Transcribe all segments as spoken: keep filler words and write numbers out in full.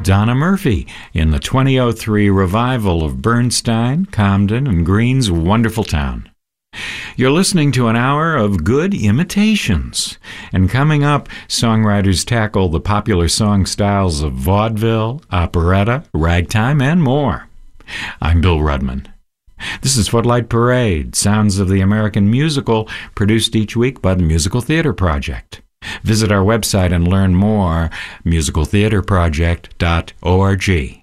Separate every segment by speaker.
Speaker 1: Donna Murphy in the twenty oh three revival of Bernstein, Comden, and Green's Wonderful Town. You're listening to an hour of good imitations. And coming up, songwriters tackle the popular song styles of vaudeville, operetta, ragtime, and more. I'm Bill Rudman. This is Footlight Parade, Sounds of the American Musical, produced each week by the Musical Theater Project. Visit our website and learn more, musical theater project dot org.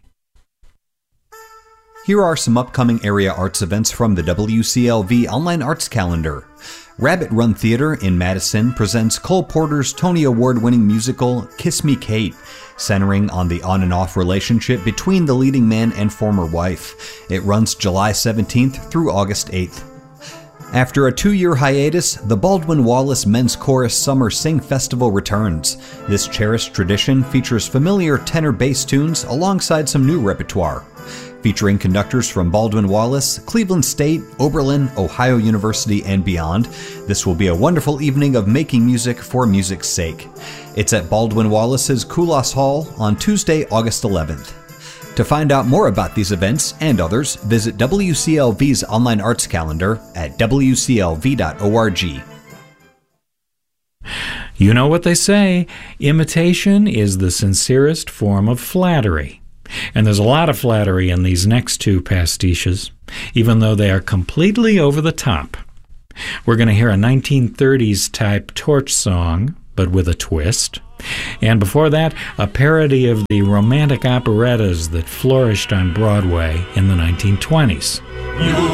Speaker 2: Here are some upcoming area arts events from the W C L V Online Arts Calendar. Rabbit Run Theater in Madison presents Cole Porter's Tony Award-winning musical Kiss Me Kate, centering on the on and off relationship between the leading man and former wife. It runs July seventeenth through August eighth. After a two-year hiatus, the Baldwin Wallace Men's Chorus Summer Sing Festival returns. This cherished tradition features familiar tenor bass tunes alongside some new repertoire. Featuring conductors from Baldwin Wallace, Cleveland State, Oberlin, Ohio University, and beyond, this will be a wonderful evening of making music for music's sake. It's at Baldwin Wallace's Koulos Hall on Tuesday, August eleventh. To find out more about these events and others, visit W C L V's online arts calendar at w c l v dot org.
Speaker 1: You know what they say, imitation is the sincerest form of flattery. And there's a lot of flattery in these next two pastiches, even though they are completely over the top. We're going to hear a nineteen thirties type torch song, but with a twist. And before that, a parody of the romantic operettas that flourished on Broadway in the nineteen twenties.